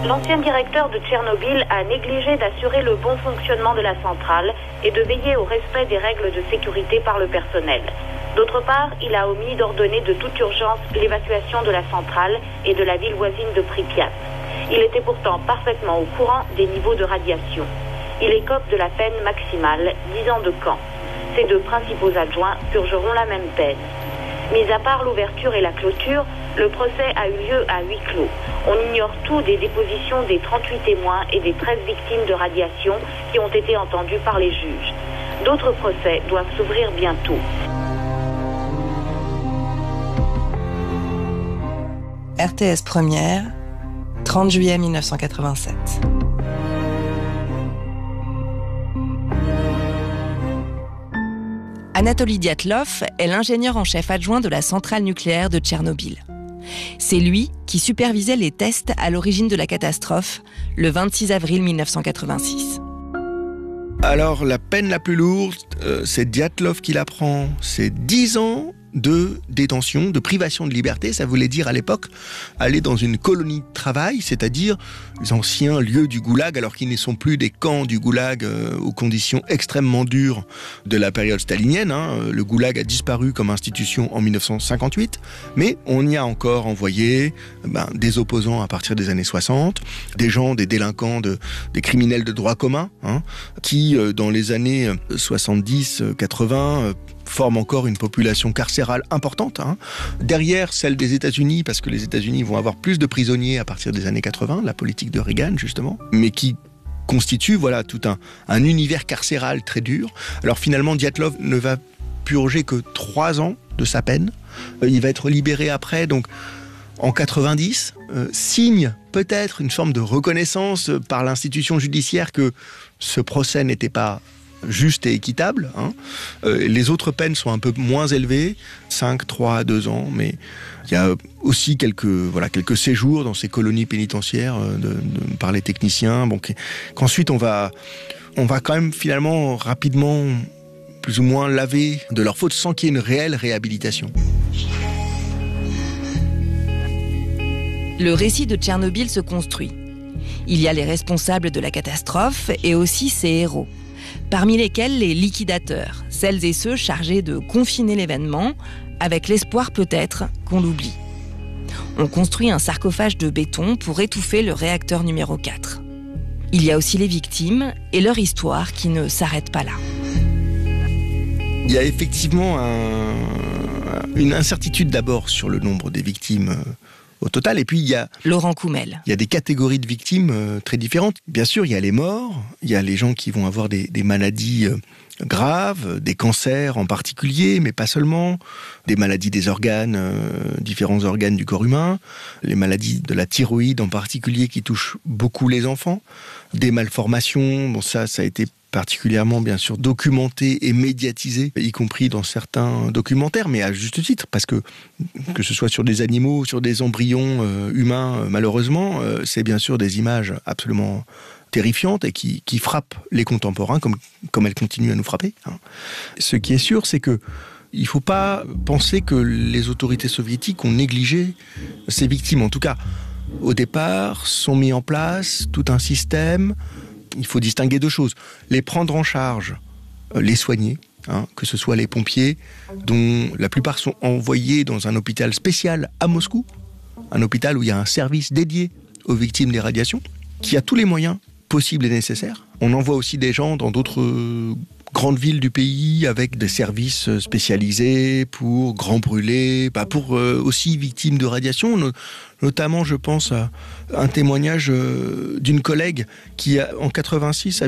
L'ancien directeur de Tchernobyl a négligé d'assurer le bon fonctionnement de la centrale et de veiller au respect des règles de sécurité par le personnel. D'autre part, il a omis d'ordonner de toute urgence l'évacuation de la centrale et de la ville voisine de Pripyat. Il était pourtant parfaitement au courant des niveaux de radiation. Il écope de la peine maximale, 10 ans de camp. Ses deux principaux adjoints purgeront la même peine. Mis à part l'ouverture et la clôture, le procès a eu lieu à huis clos. On ignore tout des dépositions des 38 témoins et des 13 victimes de radiation qui ont été entendues par les juges. D'autres procès doivent s'ouvrir bientôt. RTS Première, 30 juillet 1987. Anatoly Dyatlov est l'ingénieur en chef adjoint de la centrale nucléaire de Tchernobyl. C'est lui qui supervisait les tests à l'origine de la catastrophe, le 26 avril 1986. Alors, la peine la plus lourde, c'est Dyatlov qui la prend. C'est 10 ans de détention, de privation de liberté. Ça voulait dire à l'époque aller dans une colonie de travail, c'est-à-dire les anciens lieux du goulag, alors qu'ils ne sont plus des camps du goulag aux conditions extrêmement dures de la période stalinienne. Le goulag a disparu comme institution en 1958, mais on y a encore envoyé des opposants à partir des années 60, des gens, des délinquants, des criminels de droit commun, qui dans les années 70-80 forment encore une population carcérale importante, derrière celle des États-Unis, parce que les États-Unis vont avoir plus de prisonniers à partir des années 80, la politique de Reagan justement, mais qui constitue tout un univers carcéral très dur. Alors finalement, Dyatlov ne va purger que 3 ans de sa peine. Il va être libéré après, donc en 90, signe peut-être une forme de reconnaissance par l'institution judiciaire que ce procès n'était pas juste et équitable. Les autres peines sont un peu moins élevées, 5, 3, 2 ans, mais il y a aussi quelques séjours dans ces colonies pénitentiaires par les techniciens, qu'ensuite on va quand même finalement rapidement plus ou moins laver de leur faute sans qu'il y ait une réelle réhabilitation. Le récit de Tchernobyl se construit. Il y a les responsables de la catastrophe et aussi ses héros, parmi lesquels les liquidateurs, celles et ceux chargés de confiner l'événement, avec l'espoir peut-être qu'on l'oublie. On construit un sarcophage de béton pour étouffer le réacteur numéro 4. Il y a aussi les victimes et leur histoire qui ne s'arrête pas là. Il y a effectivement une incertitude d'abord sur le nombre des victimes au total, et puis il y a Laurent Koumel. Il y a des catégories de victimes très différentes. Bien sûr, il y a les morts, il y a les gens qui vont avoir des maladies graves, des cancers en particulier, mais pas seulement, des maladies des organes, différents organes du corps humain, les maladies de la thyroïde en particulier qui touchent beaucoup les enfants, des malformations, ça a été particulièrement bien sûr documenté et médiatisé, y compris dans certains documentaires, mais à juste titre, parce que ce soit sur des animaux, sur des embryons humains, malheureusement, c'est bien sûr des images absolument terrifiantes et qui frappent les contemporains comme elles continuent à nous frapper. Ce qui est sûr, c'est que il ne faut pas penser que les autorités soviétiques ont négligé ces victimes. En tout cas, au départ, sont mis en place tout un système. Il faut distinguer 2 choses. Les prendre en charge, les soigner, que ce soit les pompiers, dont la plupart sont envoyés dans un hôpital spécial à Moscou, un hôpital où il y a un service dédié aux victimes des radiations, qui a tous les moyens possibles et nécessaires. On envoie aussi des gens dans d'autres grandes villes du pays avec des services spécialisés pour grands brûlés, pour aussi victimes de radiation. Notamment, je pense à un témoignage d'une collègue qui, en 86,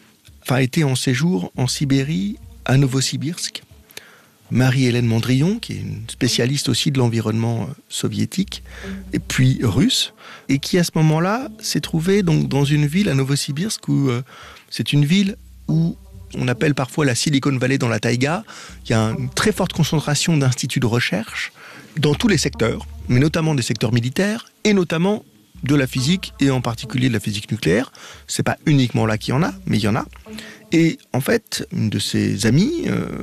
était en séjour en Sibérie, à Novosibirsk. Marie-Hélène Mandrillon, qui est une spécialiste aussi de l'environnement soviétique, et puis russe, et qui, à ce moment-là, s'est trouvée donc dans une ville à Novosibirsk, où c'est une ville où on appelle parfois la Silicon Valley dans la taïga. Il y a une très forte concentration d'instituts de recherche dans tous les secteurs, mais notamment des secteurs militaires, et notamment de la physique, et en particulier de la physique nucléaire. C'est pas uniquement là qu'il y en a, mais il y en a. Et en fait, une de ses amies,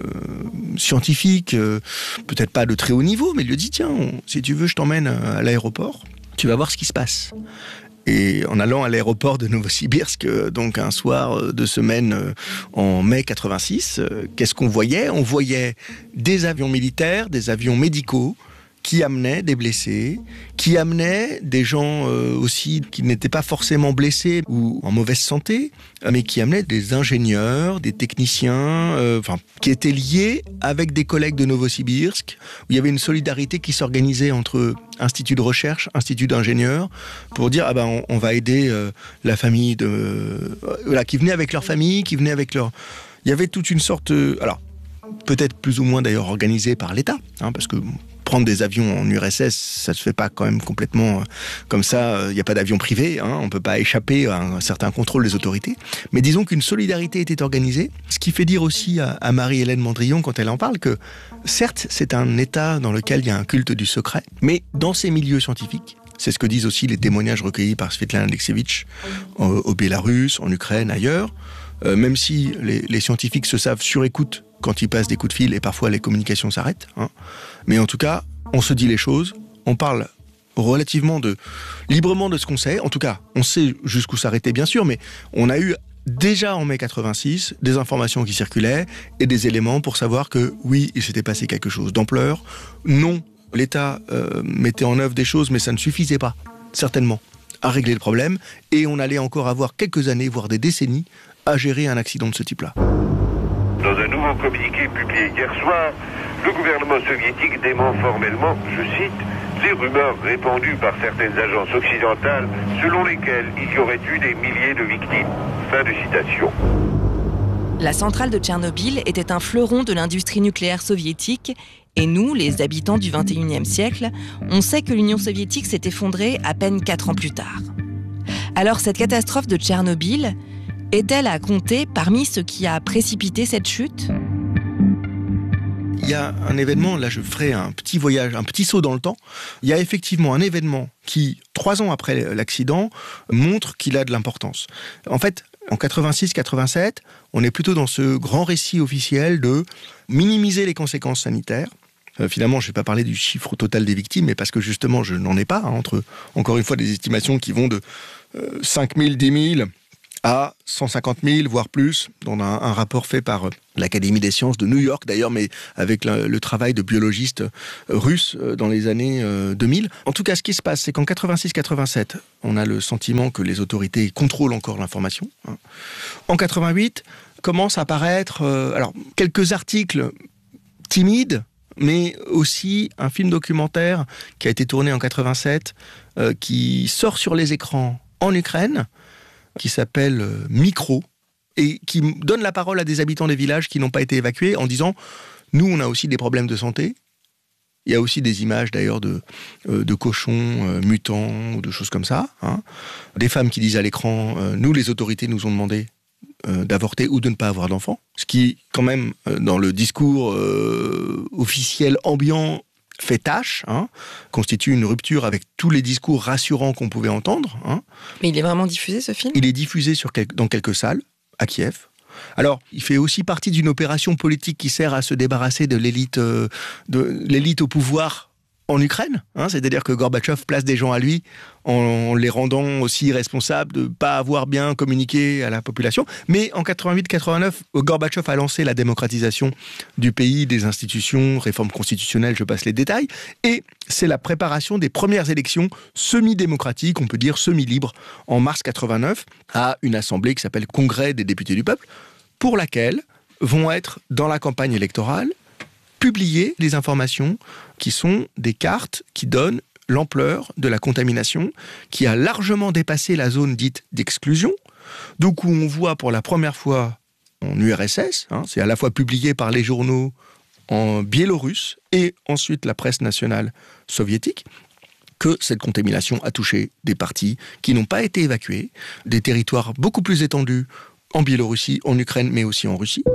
scientifique, peut-être pas de très haut niveau, mais lui dit « Tiens, si tu veux, je t'emmène à l'aéroport, tu vas voir ce qui se passe. » Et en allant à l'aéroport de Novosibirsk, donc un soir de semaine en mai 86, qu'est-ce qu'on voyait ? On voyait des avions militaires, des avions médicaux qui amenaient des blessés, qui amenaient des gens aussi qui n'étaient pas forcément blessés ou en mauvaise santé, mais qui amenaient des ingénieurs, des techniciens, qui étaient liés avec des collègues de Novosibirsk, où il y avait une solidarité qui s'organisait entre instituts de recherche, instituts d'ingénieurs, pour dire on va aider la famille qui venait avec leur famille, qui venait avec leur... Il y avait toute une sorte... peut-être plus ou moins d'ailleurs organisée par l'État, parce que prendre des avions en URSS, ça se fait pas quand même complètement comme ça. Il n'y a pas d'avion privé, on peut pas échapper à un certain contrôle des autorités. Mais disons qu'une solidarité était organisée, ce qui fait dire aussi à Marie-Hélène Mandrillon, quand elle en parle, que certes, c'est un État dans lequel il y a un culte du secret, mais dans ces milieux scientifiques, c'est ce que disent aussi les témoignages recueillis par Svetlana Alexievitch au Bélarus, en Ukraine, ailleurs, même si les scientifiques se savent sur écoute quand ils passent des coups de fil et parfois les communications s'arrêtent. Mais en tout cas, on se dit les choses, on parle relativement librement de ce qu'on sait. En tout cas, on sait jusqu'où s'arrêter bien sûr, mais on a eu déjà en mai 86 des informations qui circulaient et des éléments pour savoir que oui, il s'était passé quelque chose d'ampleur. Non, l'État mettait en œuvre des choses, mais ça ne suffisait pas, certainement, à régler le problème. Et on allait encore avoir quelques années, voire des décennies, à gérer un accident de ce type-là. Dans un nouveau communiqué publié hier soir, le gouvernement soviétique dément formellement, je cite, les rumeurs répandues par certaines agences occidentales selon lesquelles il y aurait eu des milliers de victimes. Fin de citation. La centrale de Tchernobyl était un fleuron de l'industrie nucléaire soviétique et nous, les habitants du XXIe siècle, on sait que l'Union soviétique s'est effondrée à peine 4 ans plus tard. Alors cette catastrophe de Tchernobyl est-elle à compter parmi ce qui a précipité cette chute ? Il y a un événement, là je ferai un petit voyage, un petit saut dans le temps. Il y a effectivement un événement qui, 3 ans après l'accident, montre qu'il a de l'importance. En fait, en 86-87, on est plutôt dans ce grand récit officiel de minimiser les conséquences sanitaires. Finalement, je ne vais pas parler du chiffre total des victimes, mais parce que justement, je n'en ai pas, entre, encore une fois, des estimations qui vont de 5 000, 10 000... à 150 000, voire plus, dans un rapport fait par l'Académie des sciences de New York, d'ailleurs, mais avec le travail de biologistes russes dans les années 2000. En tout cas, ce qui se passe, c'est qu'en 86-87, on a le sentiment que les autorités contrôlent encore l'information. En 88, commencent à apparaître quelques articles timides, mais aussi un film documentaire qui a été tourné en 87, qui sort sur les écrans en Ukraine, qui s'appelle Micro, et qui donne la parole à des habitants des villages qui n'ont pas été évacués en disant « Nous, on a aussi des problèmes de santé ». Il y a aussi des images d'ailleurs de cochons mutants ou de choses comme ça. Des femmes qui disent à l'écran « Nous, les autorités nous ont demandé d'avorter ou de ne pas avoir d'enfants ». Ce qui, quand même, dans le discours officiel ambiant, fait tâche, constitue une rupture avec tous les discours rassurants qu'on pouvait entendre. Mais il est vraiment diffusé, ce film ? Il est diffusé dans quelques salles, à Kiev. Alors, il fait aussi partie d'une opération politique qui sert à se débarrasser de l'élite au pouvoir en Ukraine. C'est-à-dire que Gorbatchev place des gens à lui en les rendant aussi responsables de ne pas avoir bien communiqué à la population. Mais en 88-89, Gorbatchev a lancé la démocratisation du pays, des institutions, réforme constitutionnelle, je passe les détails. Et c'est la préparation des premières élections semi-démocratiques, on peut dire semi-libres, en mars 89, à une assemblée qui s'appelle Congrès des députés du peuple, pour laquelle vont être, dans la campagne électorale, publier des informations qui sont des cartes qui donnent l'ampleur de la contamination qui a largement dépassé la zone dite d'exclusion. Donc où on voit pour la première fois en URSS, c'est à la fois publié par les journaux en biélorusse et ensuite la presse nationale soviétique, que cette contamination a touché des parties qui n'ont pas été évacuées, des territoires beaucoup plus étendus en Biélorussie, en Ukraine, mais aussi en Russie.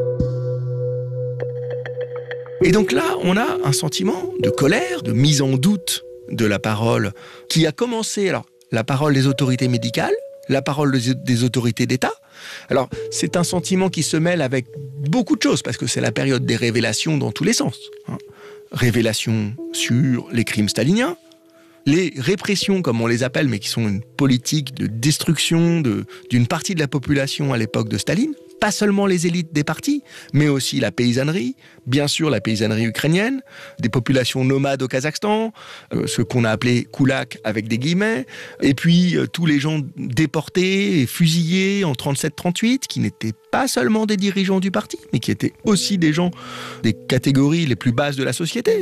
Et donc là, on a un sentiment de colère, de mise en doute de la parole qui a commencé, la parole des autorités médicales, la parole des autorités d'État. Alors, c'est un sentiment qui se mêle avec beaucoup de choses, parce que c'est la période des révélations dans tous les sens. Révélations sur les crimes staliniens, Les répressions, comme on les appelle, mais qui sont une politique de destruction d'une partie de la population à l'époque de Staline, pas seulement les élites des partis, mais aussi la paysannerie, bien sûr la paysannerie ukrainienne, des populations nomades au Kazakhstan, ce qu'on a appelé koulaks avec des guillemets, et puis tous les gens déportés et fusillés en 37-38, qui n'étaient pas seulement des dirigeants du parti, mais qui étaient aussi des gens des catégories les plus basses de la société,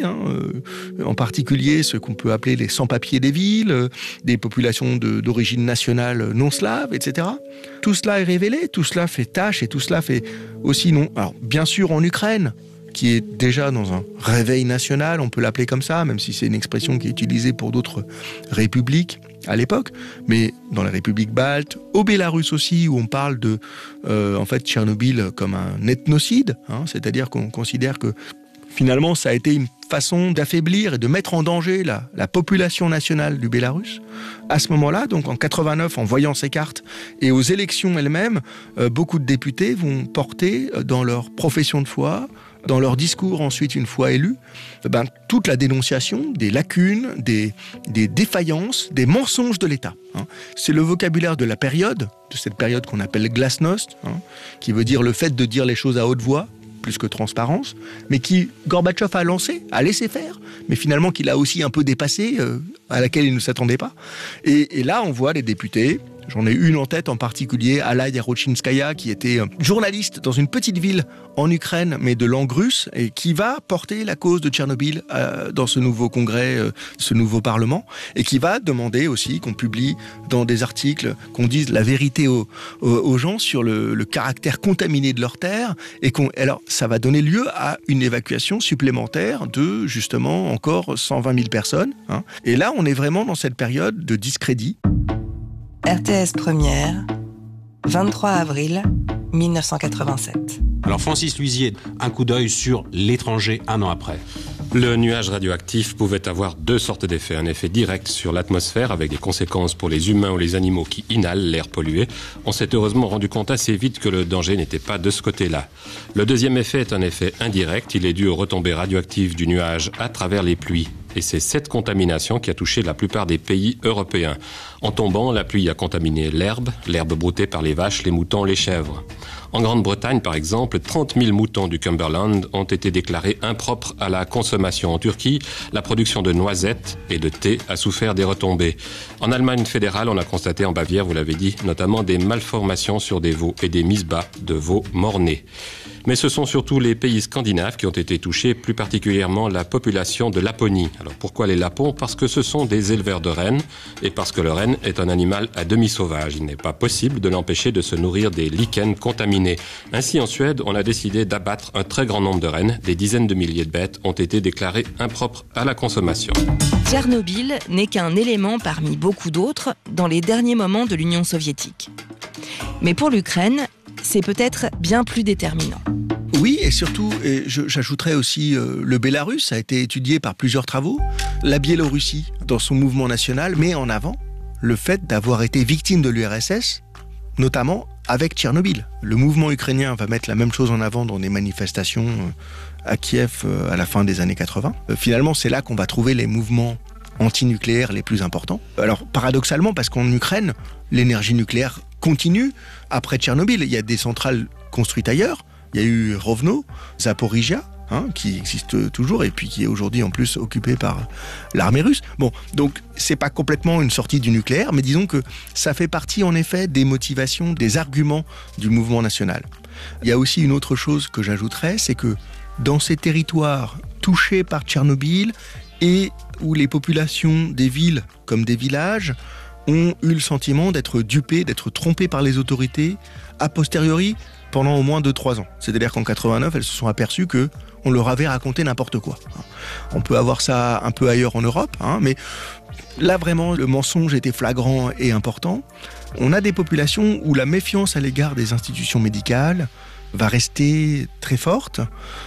en particulier ceux qu'on peut appeler les sans-papiers des villes, des populations d'origine nationale non slave, etc. Tout cela est révélé, tout cela fait tâche, et tout cela fait aussi non. Alors, bien sûr, en Ukraine, qui est déjà dans un réveil national, on peut l'appeler comme ça, même si c'est une expression qui est utilisée pour d'autres républiques à l'époque, mais dans les républiques baltes, au Bélarus aussi, où on parle de, en fait, Tchernobyl comme un ethnocide, c'est-à-dire qu'on considère que finalement, ça a été une façon d'affaiblir et de mettre en danger la population nationale du Bélarus. À ce moment-là, donc en 89, en voyant ces cartes et aux élections elles-mêmes, beaucoup de députés vont porter dans leur profession de foi, dans leur discours ensuite une fois élus, toute la dénonciation des lacunes, des défaillances, des mensonges de l'État. C'est le vocabulaire de la période, de cette période qu'on appelle glasnost, qui veut dire le fait de dire les choses à haute voix, plus que transparence, mais qui Gorbatchev a lancé, a laissé faire, mais finalement qu'il a aussi un peu dépassé, à laquelle il ne s'attendait pas. Et là, on voit les députés. J'en ai une en tête en particulier, Alla Yarochinskaya, qui était journaliste dans une petite ville en Ukraine, mais de langue russe, et qui va porter la cause de Tchernobyl dans ce nouveau congrès, ce nouveau parlement, et qui va demander aussi qu'on publie dans des articles, qu'on dise la vérité aux gens sur le caractère contaminé de leur terre, et alors ça va donner lieu à une évacuation supplémentaire de justement encore 120 000 personnes. Et là, on est vraiment dans cette période de discrédit. RTS Première, 23 avril 1987. Alors Francis Luisier, un coup d'œil sur l'étranger un an après. Le nuage radioactif pouvait avoir deux sortes d'effets. Un effet direct sur l'atmosphère avec des conséquences pour les humains ou les animaux qui inhalent l'air pollué. On s'est heureusement rendu compte assez vite que le danger n'était pas de ce côté-là. Le deuxième effet est un effet indirect. Il est dû aux retombées radioactives du nuage à travers les pluies. Et c'est cette contamination qui a touché la plupart des pays européens. En tombant, la pluie a contaminé l'herbe broutée par les vaches, les moutons, les chèvres. En Grande-Bretagne, par exemple, 30 000 moutons du Cumberland ont été déclarés impropres à la consommation. En Turquie, la production de noisettes et de thé a souffert des retombées. En Allemagne fédérale, on a constaté en Bavière, vous l'avez dit, notamment des malformations sur des veaux et des mises bas de veaux morts-nés. Mais ce sont surtout les pays scandinaves qui ont été touchés, plus particulièrement la population de Laponie. Alors pourquoi les Lapons ? Parce que ce sont des éleveurs de rennes et parce que le renne est un animal à demi sauvage. Il n'est pas possible de l'empêcher de se nourrir des lichens contaminés. Ainsi, en Suède, on a décidé d'abattre un très grand nombre de rennes. Des dizaines de milliers de bêtes ont été déclarées impropres à la consommation. Tchernobyl n'est qu'un élément parmi beaucoup d'autres dans les derniers moments de l'Union soviétique. Mais pour l'Ukraine, c'est peut-être bien plus déterminant. Oui, et surtout, j'ajouterais aussi le Bélarus, ça a été étudié par plusieurs travaux. La Biélorussie, dans son mouvement national, met en avant le fait d'avoir été victime de l'URSS, notamment avec Tchernobyl. Le mouvement ukrainien va mettre la même chose en avant dans des manifestations à Kiev à la fin des années 80. Finalement, c'est là qu'on va trouver les mouvements antinucléaires les plus importants. Alors, paradoxalement, parce qu'en Ukraine, l'énergie nucléaire continue. Après Tchernobyl, il y a des centrales construites ailleurs. Il y a eu Rovno, Zaporizhia, qui existe toujours et puis qui est aujourd'hui en plus occupé par l'armée russe. Bon, donc c'est pas complètement une sortie du nucléaire, mais disons que ça fait partie en effet des motivations, des arguments du mouvement national. Il y a aussi une autre chose que j'ajouterais, c'est que dans ces territoires touchés par Tchernobyl et où les populations des villes comme des villages ont eu le sentiment d'être dupées, d'être trompées par les autorités a posteriori pendant au moins 2-3 ans. C'est-à-dire qu'en 89, elles se sont aperçues qu'on leur avait raconté n'importe quoi. On peut avoir ça un peu ailleurs en Europe, mais là vraiment le mensonge était flagrant et important. On a des populations où la méfiance à l'égard des institutions médicales va rester très forte,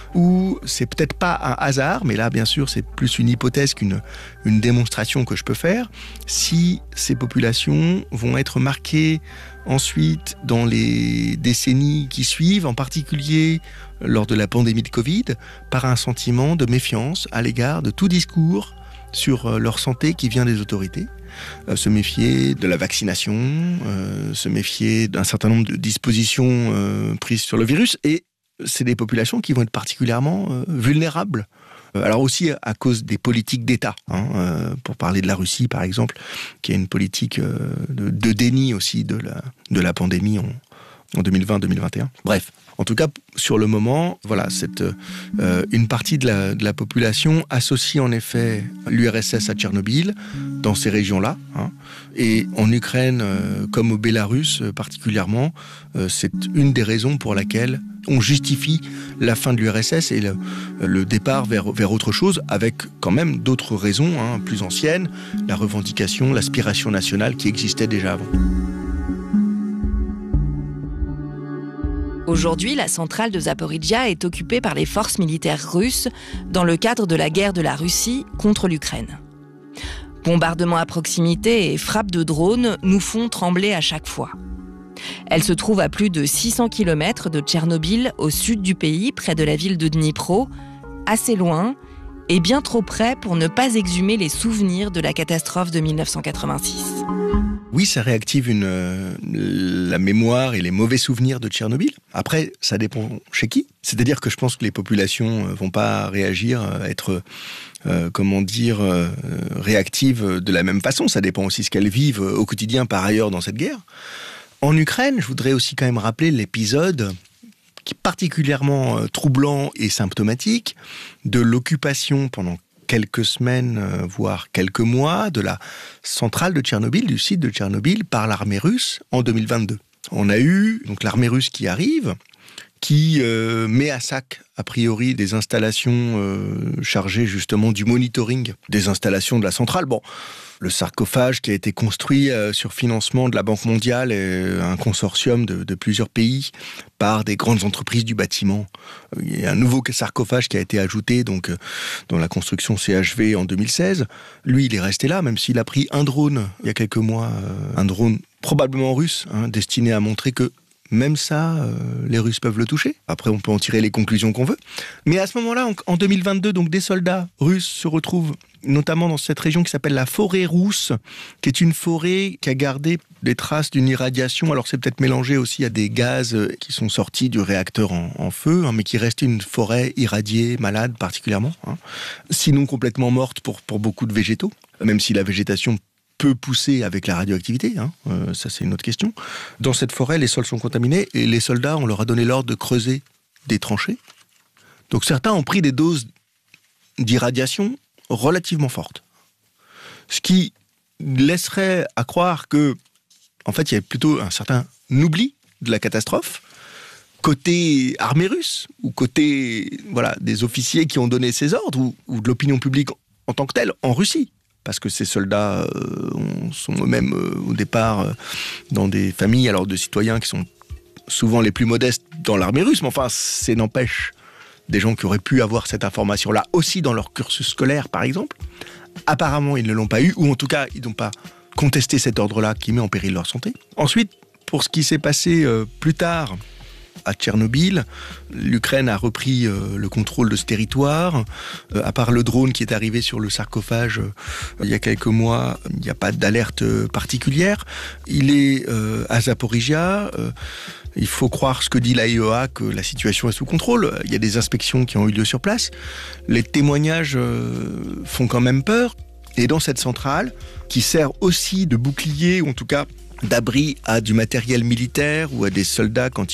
où c'est peut-être pas un hasard, mais là bien sûr c'est plus une hypothèse qu'une démonstration que je peux faire, si ces populations vont être marquées ensuite dans les décennies qui suivent, en particulier lors de la pandémie de Covid, par un sentiment de méfiance à l'égard de tout discours sur leur santé qui vient des autorités. Se méfier de la vaccination, se méfier d'un certain nombre de dispositions prises sur le virus. Et c'est des populations qui vont être particulièrement vulnérables. Alors aussi à cause des politiques d'État, pour parler de la Russie par exemple, qui a une politique de déni aussi de la pandémie en 2020-2021. Bref, en tout cas, sur le moment, voilà, une partie de la population associe en effet l'URSS à Tchernobyl, dans ces régions-là. Et en Ukraine, comme au Bélarus particulièrement, c'est une des raisons pour laquelle on justifie la fin de l'URSS et le départ vers autre chose, avec quand même d'autres raisons plus anciennes, la revendication, l'aspiration nationale qui existait déjà avant. Aujourd'hui, la centrale de Zaporijia est occupée par les forces militaires russes dans le cadre de la guerre de la Russie contre l'Ukraine. Bombardements à proximité et frappes de drones nous font trembler à chaque fois. Elle se trouve à plus de 600 km de Tchernobyl, au sud du pays, près de la ville de Dnipro, assez loin et bien trop près pour ne pas exhumer les souvenirs de la catastrophe de 1986. Oui, ça réactive la mémoire et les mauvais souvenirs de Tchernobyl. Après, ça dépend chez qui. C'est-à-dire que je pense que les populations vont pas réagir, être, réactives de la même façon. Ça dépend aussi de ce qu'elles vivent au quotidien par ailleurs dans cette guerre. En Ukraine, je voudrais aussi quand même rappeler l'épisode qui est particulièrement troublant et symptomatique de l'occupation pendant quelques semaines, voire quelques mois, de la centrale de Tchernobyl, du site de Tchernobyl, par l'armée russe en 2022. On a eu donc l'armée russe qui arrive, qui met à sac, a priori, des installations chargées justement du monitoring des installations de la centrale. Bon, le sarcophage qui a été construit sur financement de la Banque mondiale et un consortium de plusieurs pays par des grandes entreprises du bâtiment. Il y a un nouveau sarcophage qui a été ajouté donc dans la construction CHV en 2016. Lui, il est resté là, même s'il a pris un drone il y a quelques mois, un drone probablement russe, destiné à montrer que même ça, les Russes peuvent le toucher. Après, on peut en tirer les conclusions qu'on veut. Mais à ce moment-là, en 2022, donc des soldats russes se retrouvent notamment dans cette région qui s'appelle la forêt rousse, qui est une forêt qui a gardé des traces d'une irradiation. Alors c'est peut-être mélangé aussi à des gaz qui sont sortis du réacteur en feu, mais qui reste une forêt irradiée, malade particulièrement, sinon complètement morte pour beaucoup de végétaux, même si la végétation peut pousser avec la radioactivité, ça c'est une autre question. Dans cette forêt, les sols sont contaminés et les soldats, on leur a donné l'ordre de creuser des tranchées. Donc certains ont pris des doses d'irradiation relativement fortes. Ce qui laisserait à croire que, en fait, il y a plutôt un certain oubli de la catastrophe, côté armée russe, ou côté des officiers qui ont donné ces ordres, ou de l'opinion publique en tant que telle, en Russie. Parce que ces soldats sont eux-mêmes au départ dans des familles de citoyens qui sont souvent les plus modestes dans l'armée russe, mais enfin, c'est n'empêche des gens qui auraient pu avoir cette information-là aussi dans leur cursus scolaire, par exemple. Apparemment, ils ne l'ont pas eu, ou en tout cas, ils n'ont pas contesté cet ordre-là qui met en péril leur santé. Ensuite, pour ce qui s'est passé plus tard à Tchernobyl, l'Ukraine a repris le contrôle de ce territoire. À part le drone qui est arrivé sur le sarcophage il y a quelques mois, il n'y a pas d'alerte particulière. Il est à Zaporijia. Il faut croire ce que dit l'AEA, que la situation est sous contrôle. Il y a des inspections qui ont eu lieu sur place. Les témoignages font quand même peur. Et dans cette centrale, qui sert aussi de bouclier, ou en tout cas d'abri à du matériel militaire ou à des soldats quand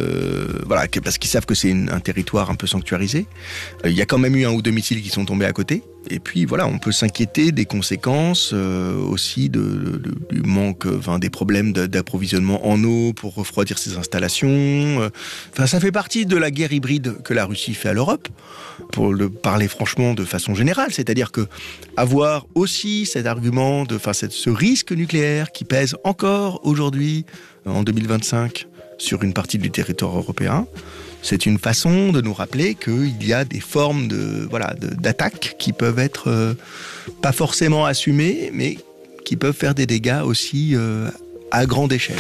parce qu'ils savent que c'est un territoire un peu sanctuarisé. Il y a quand même eu 1 ou 2 missiles qui sont tombés à côté. Et puis on peut s'inquiéter des conséquences aussi du manque, des problèmes d'approvisionnement en eau pour refroidir ces installations. Ça fait partie de la guerre hybride que la Russie fait à l'Europe, pour le parler franchement de façon générale. C'est-à-dire que avoir aussi cet argument ce risque nucléaire qui pèse encore aujourd'hui, en 2025, sur une partie du territoire européen, c'est une façon de nous rappeler qu'il y a des formes d'attaques qui peuvent être pas forcément assumées, mais qui peuvent faire des dégâts aussi à grande échelle.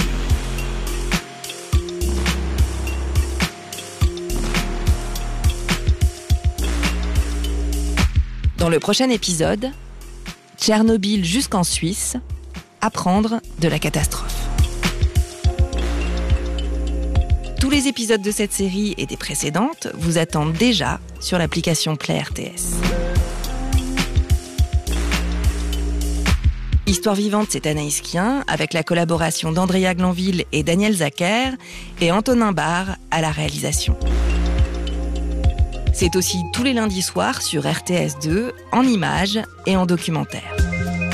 Dans le prochain épisode, Tchernobyl jusqu'en Suisse, apprendre de la catastrophe. Tous les épisodes de cette série et des précédentes vous attendent déjà sur l'application Play RTS. Histoire vivante, c'est Anaïs Kien, avec la collaboration d'Andrea Glanville et Daniel Zacher, et Antonin Barre à la réalisation. C'est aussi tous les lundis soirs sur RTS2, en images et en documentaire.